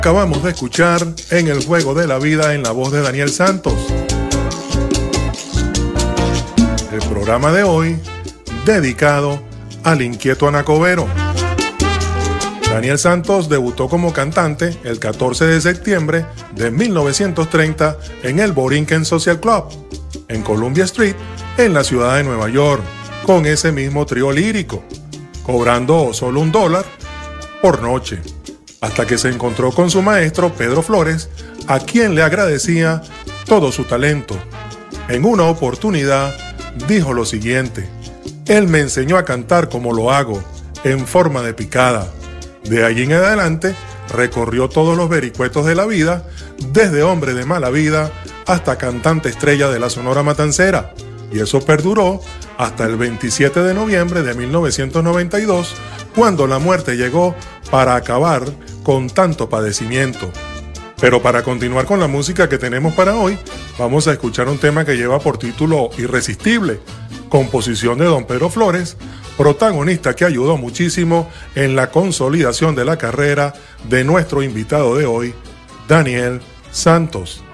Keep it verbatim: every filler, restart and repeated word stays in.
Acabamos de escuchar En el Juego de la Vida en la voz de Daniel Santos. El programa de hoy dedicado al inquieto Anacobero. Daniel Santos debutó como cantante el catorce de septiembre de mil novecientos treinta en el Borinquen Social Club, en Columbia Street, en la ciudad de Nueva York, con ese mismo trío lírico, cobrando solo un dólar por noche, hasta que se encontró con su maestro Pedro Flores, a quien le agradecía todo su talento. En una oportunidad dijo lo siguiente: él me enseñó a cantar como lo hago, en forma de picada. De allí en adelante recorrió todos los vericuetos de la vida, desde hombre de mala vida hasta cantante estrella de la Sonora Matancera, y eso perduró hasta el veintisiete de noviembre de mil novecientos noventa y dos, cuando la muerte llegó para acabar con tanto padecimiento. Pero para continuar con la música que tenemos para hoy, vamos a escuchar un tema que lleva por título Irresistible, composición de don Pedro Flores, protagonista que ayudó muchísimo en la consolidación de la carrera de nuestro invitado de hoy, Daniel Santos.